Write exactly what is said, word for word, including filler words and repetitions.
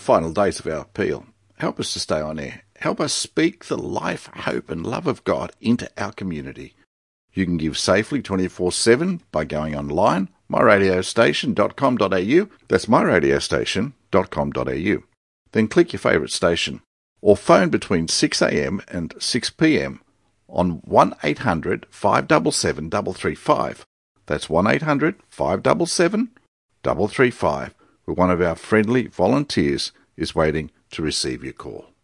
final days of our appeal. Help us to stay on air. Help us speak the life, hope and love of God into our community. You can give safely twenty-four seven by going online, my radio station dot com dot a u. That's my radio station dot com dot a u. Then click your favourite station. Or phone between six a m and six p m on one eight hundred five seven seven three three five. That's one eight hundred five seven seven three three five, where one of our friendly volunteers is waiting to receive your call.